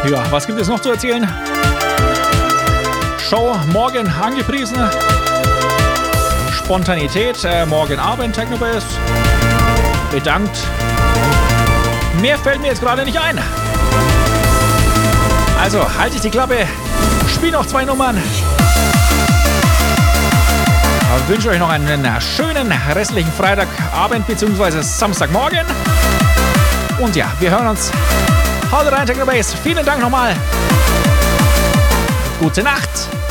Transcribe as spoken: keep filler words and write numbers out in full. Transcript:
Ja, was gibt es noch zu erzählen? Show morgen angepriesen. Spontanität, äh, morgen Abend Technobass. Bedankt. Mehr fällt mir jetzt gerade nicht ein. Also, halte ich die Klappe. Spiel noch zwei Nummern. Ich wünsche euch noch einen schönen restlichen Freitagabend bzw. Samstagmorgen. Und ja, wir hören uns. Haut rein, Technobass. Vielen Dank nochmal. Gute Nacht.